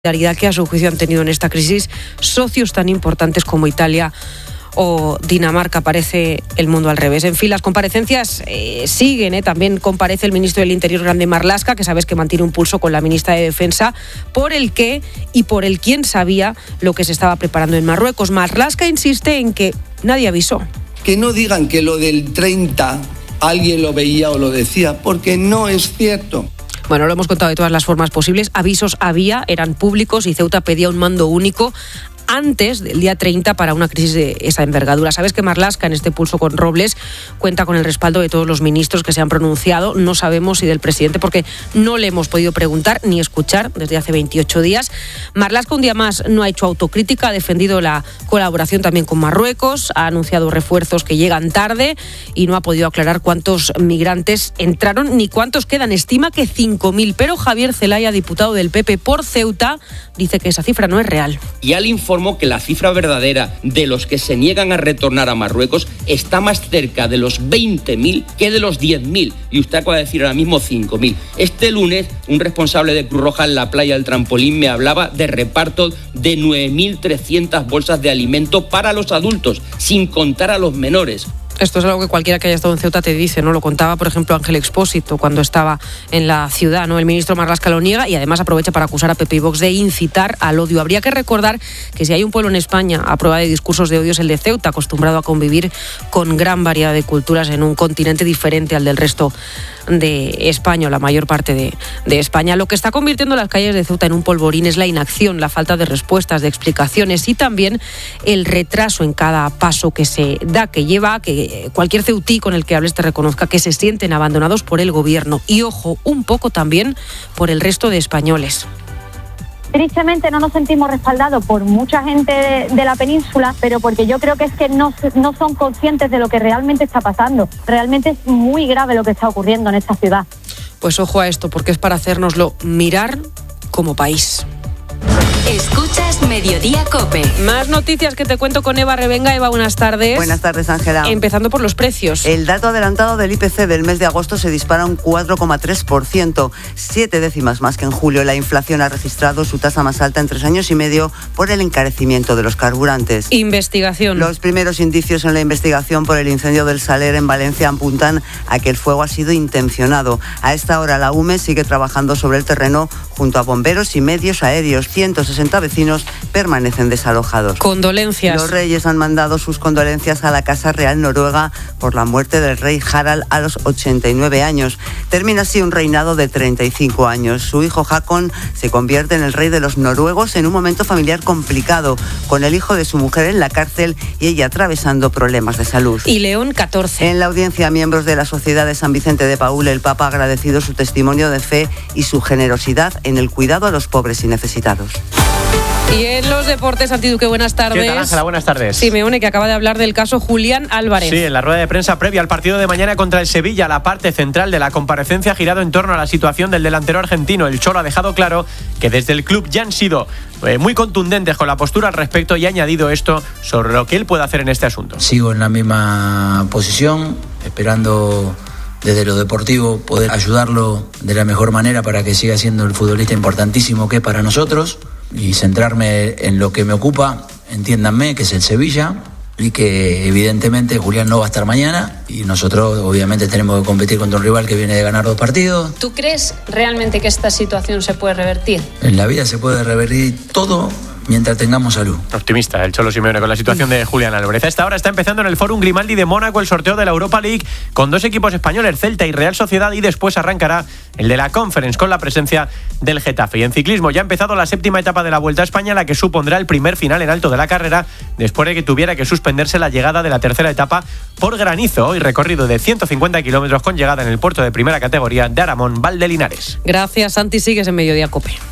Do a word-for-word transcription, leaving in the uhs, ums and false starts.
solidaridad que a su juicio han tenido en esta crisis socios tan importantes como Italia o Dinamarca. Parece el mundo al revés. En fin, las comparecencias eh, siguen. Eh. También comparece el ministro del Interior, Grande Marlaska, que sabes que mantiene un pulso con la ministra de Defensa por el qué y por el quién sabía lo que se estaba preparando en Marruecos. Marlaska insiste en que nadie avisó. Que no digan que lo del treinta alguien lo veía o lo decía, porque no es cierto. Bueno, lo hemos contado de todas las formas posibles. Avisos había, eran públicos y Ceuta pedía un mando único antes del día treinta para una crisis de esa envergadura. Sabes que Marlaska, en este pulso con Robles, cuenta con el respaldo de todos los ministros que se han pronunciado. No sabemos si del presidente, porque no le hemos podido preguntar ni escuchar desde hace veintiocho días. Marlaska, un día más, no ha hecho autocrítica, ha defendido la colaboración también con Marruecos, ha anunciado refuerzos que llegan tarde y no ha podido aclarar cuántos migrantes entraron ni cuántos quedan. Estima que cinco mil, pero Javier Zelaya, diputado del P P por Ceuta, dice que esa cifra no es real. Y al informó que la cifra verdadera de los que se niegan a retornar a Marruecos está más cerca de los veinte mil que de los diez mil. Y usted acaba de decir ahora mismo cinco mil. Este lunes, un responsable de Cruz Roja en la playa del Trampolín me hablaba de reparto de nueve mil trescientas bolsas de alimento para los adultos, sin contar a los menores. Esto es algo que cualquiera que haya estado en Ceuta te dice, ¿no? Lo contaba, por ejemplo, Ángel Expósito cuando estaba en la ciudad, ¿no? El ministro Marlaska lo niega y además aprovecha para acusar a P P y Vox de incitar al odio. Habría que recordar que si hay un pueblo en España a prueba de discursos de odio es el de Ceuta, acostumbrado a convivir con gran variedad de culturas en un continente diferente al del resto de España, o la mayor parte de, de España. Lo que está convirtiendo las calles de Ceuta en un polvorín es la inacción, la falta de respuestas, de explicaciones y también el retraso en cada paso que se da, que lleva a que cualquier ceutí con el que hables te reconozca que se sienten abandonados por el gobierno y, ojo, un poco también por el resto de españoles. Tristemente no nos sentimos respaldados por mucha gente de, de la península, pero porque yo creo que es que no, no son conscientes de lo que realmente está pasando. Realmente es muy grave lo que está ocurriendo en esta ciudad. Pues ojo a esto, porque es para hacérnoslo mirar como país. Escuchas Mediodía COPE. Más noticias que te cuento con Eva Revenga. Eva, buenas tardes. Buenas tardes, Ángela. Empezando por los precios. El dato adelantado del I P C del mes de agosto se dispara un cuatro coma tres por ciento, siete décimas más que en julio. La inflación ha registrado su tasa más alta en tres años y medio por el encarecimiento de los carburantes. Investigación. Los primeros indicios en la investigación por el incendio del Saler en Valencia apuntan a que el fuego ha sido intencionado. A esta hora la U M E sigue trabajando sobre el terreno junto a bomberos y medios aéreos. ciento sesenta vecinos permanecen desalojados. Condolencias. Los reyes han mandado sus condolencias a la Casa Real Noruega por la muerte del rey Harald a los ochenta y nueve años. Termina así un reinado de treinta y cinco años. Su hijo Håkon se convierte en el rey de los noruegos en un momento familiar complicado, con el hijo de su mujer en la cárcel y ella atravesando problemas de salud. Y León catorce. En la audiencia, miembros de la Sociedad de San Vicente de Paúl, el Papa ha agradecido su testimonio de fe y su generosidad en el cuidado a los pobres y necesitados. Y en los deportes, Santi Duque, buenas tardes. ¿Qué tal, Ángela? Buenas tardes. Simeone, que acaba de hablar del caso Julián Álvarez. Sí, en la rueda de prensa previa al partido de mañana contra el Sevilla, la parte central de la comparecencia ha girado en torno a la situación del delantero argentino. El Cholo ha dejado claro que desde el club ya han sido eh, muy contundentes con la postura al respecto y ha añadido esto sobre lo que él puede hacer en este asunto. Sigo en la misma posición, esperando desde lo deportivo poder ayudarlo de la mejor manera para que siga siendo el futbolista importantísimo que es para nosotros y centrarme en lo que me ocupa, entiéndanme, que es el Sevilla y que evidentemente Julián no va a estar mañana y nosotros obviamente tenemos que competir contra un rival que viene de ganar dos partidos. ¿Tú crees realmente que esta situación se puede revertir? En la vida se puede revertir todo mientras tengamos salud. Optimista el Cholo Simeone con la situación de Julián Álvarez. A esta hora está empezando en el Fórum Grimaldi de Mónaco el sorteo de la Europa League con dos equipos españoles, Celta y Real Sociedad, y después arrancará el de la Conference con la presencia del Getafe. Y en ciclismo ya ha empezado la séptima etapa de la Vuelta a España, la que supondrá el primer final en alto de la carrera después de que tuviera que suspenderse la llegada de la tercera etapa por granizo. Hoy recorrido de ciento cincuenta kilómetros con llegada en el puerto de primera categoría de Aramón, Valdelinares. Gracias, Santi. Sigues en Mediodía COPE.